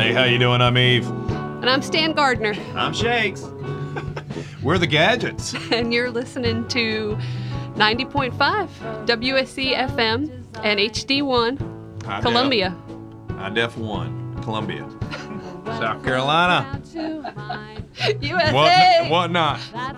Hey, how you doing? I'm Eve. And I'm Stan Gardner. I'm Shakes. We're the Gadgets. And you're listening to 90.5 WSC FM and HD1 High Columbia. High Def 1, Columbia. South Carolina. USA. What not?